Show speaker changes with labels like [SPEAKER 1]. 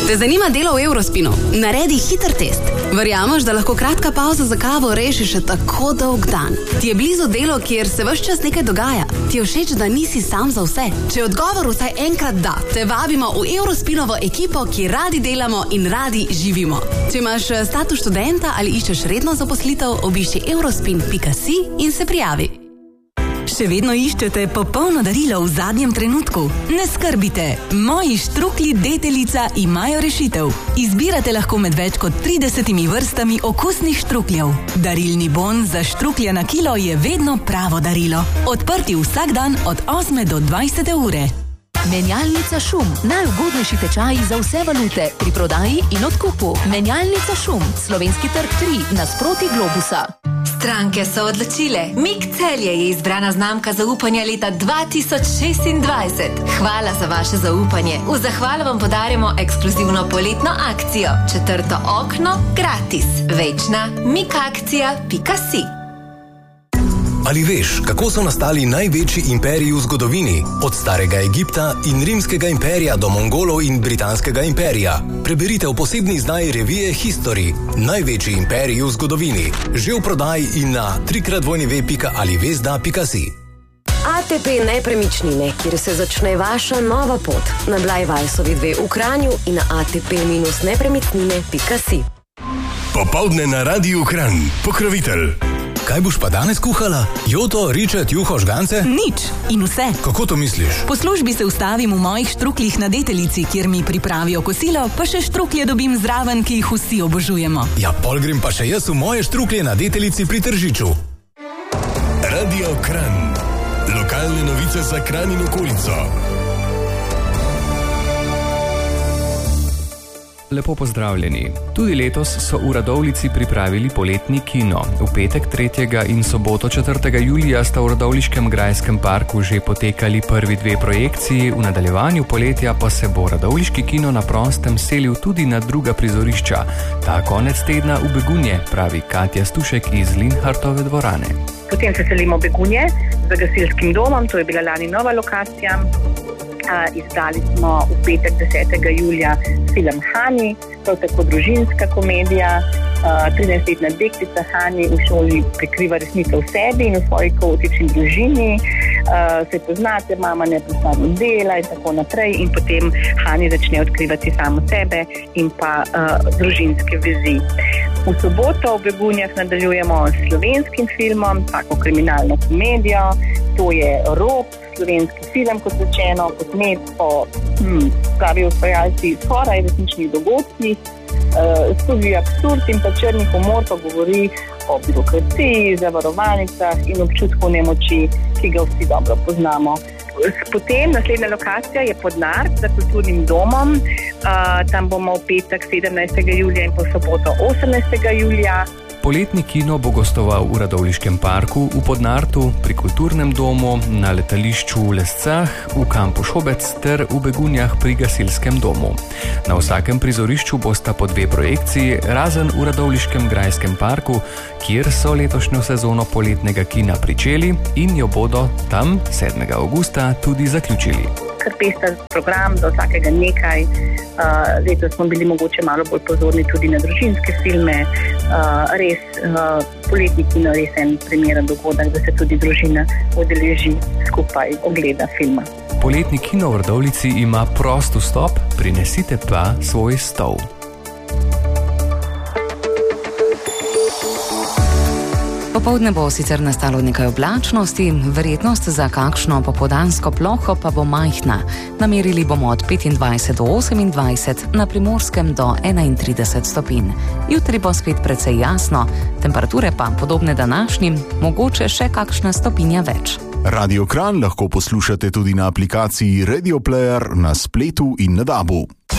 [SPEAKER 1] Te zanima delo v Eurospinu? Naredi hiter test. Verjameš, da lahko kratka pauza za kavo reši še tako dolg dan? Ti je blizu delo, kjer se ves čas nekaj dogaja? Ti je všeč, da nisi sam za vse? Če je odgovor vsaj enkrat da, te vabimo v Eurospinovo ekipo, ki radi delamo in radi živimo. Če imaš status študenta ali iščeš redno zaposlitev, obišči eurospin.si in se prijavi. Še vedno iščete popolno darilo v zadnjem trenutku? Ne skrbite, moji štruklji deteljica imajo rešitev. Izbirate lahko med več kot 30 vrstami okusnih štrukljev. Darilni bon za štruklje na kilo je vedno pravo darilo. Odprti vsak dan od 8 do 20 ure.
[SPEAKER 2] Menjalnica Šum. Najugodnejši tečaji za vse valute pri prodaji in odkupu. Menjalnica Šum. Slovenski trg 3 nasproti Globusa.
[SPEAKER 3] Stranke so odločile. Mik Celje je izbrana znamka zaupanja leta 2026. Hvala za vaše zaupanje. V zahvalo vam podarjamo ekskluzivno poletno akcijo. 4. okno gratis. Večna mikakcija.si.
[SPEAKER 4] Ali veš, kako so nastali največji imperiji v zgodovini? Od starega Egipta in rimskega imperija do Mongolov in britanskega imperija. Preberite v posebni izdaji revije History. Največji imperiji v zgodovini. Že v prodaji in na www.alivesda.si.
[SPEAKER 5] ATP nepremičnine, kjer se začne vaša nova pot. Na Blajvajsovi 2 v Kranju in na atp-nepremičnine.si.
[SPEAKER 6] Popoldne na Radiu Kranj. Pokrovitelj.
[SPEAKER 4] Kaj boš pa danes kuhala? Joto, ričet, juho, žgance?
[SPEAKER 1] Nič in vse.
[SPEAKER 4] Kako to misliš?
[SPEAKER 1] Po službi se ustavim v mojih štrukljih na deteljici, kjer mi pripravijo kosilo, pa še štruklje dobim zraven, ki jih vsi obožujemo.
[SPEAKER 4] Ja, pol grem pa še jaz v moje štruklje na deteljici pri Tržiču.
[SPEAKER 6] Radio Kranj. Lokalne novice za Kranj in okolico.
[SPEAKER 7] Lepo pozdravljeni. Tudi letos so v Radovljici pripravili poletni kino. V petek 3. in soboto 4. julija sta v Radovljiškem grajskem parku že potekali prvi 2 projekciji, v nadaljevanju poletja pa se bo Radovljiški kino na prostem selil tudi na druga prizorišča. Ta konec tedna v Begunje, pravi Katja Stušek iz Linhartove dvorane.
[SPEAKER 8] Potem se selimo v Begunje z gasilskim domom, to je bila lani nova lokacija. Izdali smo v petek 10. julija film Hani, to je tako družinska komedija. 13-letna deklica Hani v šoli prikriva resnico v sebi in v svoji kaotični družini. Se poznate, mama neprestano dela in tako naprej in potem Hani začne odkrivati samo sebe in pa družinske vezi. V soboto v Begunjah nadaljujemo s slovenskim filmom, tako kriminalno komedijo, to je Rop, slovenski film, kot rečeno, posnet po pravi ustvarjalci skoraj resničnih dogodkih, skozi absurd in pa črni humor pa govori o birokraciji, zavarovalnicah in občutku nemoči, ki ga vsi dobro poznamo. Potem naslednja lokacija je Podnar za kulturnim domom. Tam bomo v petek 17. julija in po soboto 18. julija.
[SPEAKER 7] Poletni kino bo gostoval v Radovljiškem parku, v Podnartu, pri kulturnem domu, na letališču v Lescah, v kampu Šobec ter v Begunjah pri gasilskem domu. Na vsakem prizorišču bosta po 2 projekciji, razen v Radovljiškem grajskem parku, kjer so letošnjo sezono poletnega kina pričeli in jo bodo tam 7. avgusta tudi zaključili.
[SPEAKER 8] Kar pester program, za vsakega nekaj. Letos smo bili mogoče malo bolj pozorni tudi na družinske filme. Res poletni kino res en primeren dogodek, da se tudi družina udeleži skupaj ogleda filma.
[SPEAKER 7] Poletni kino v Radovljici ima prost vstop, prinesite pa svoj stol.
[SPEAKER 2] Popoldne bo sicer nastalo nekaj oblačnosti, verjetnost za kakšno popoldansko ploho pa bo majhna. Namerili bomo od 25 do 28, na Primorskem do 31 stopinj. Jutri bo spet precej jasno, temperature pa podobne današnjim, mogoče še kakšna stopinja več.
[SPEAKER 6] Radio Kranj lahko poslušate tudi na aplikaciji Radio Player na spletu in na DAB-u.